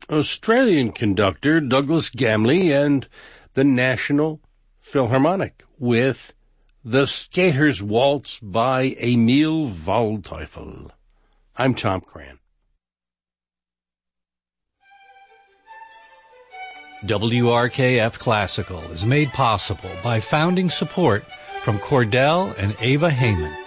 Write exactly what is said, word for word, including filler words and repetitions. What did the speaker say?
Australian conductor Douglas Gamley and the National Philharmonic with The Skater's Waltz by Emil Waldteufel. I'm Tom Cran. W R K F Classical is made possible by founding support from Cordell and Ava Heyman.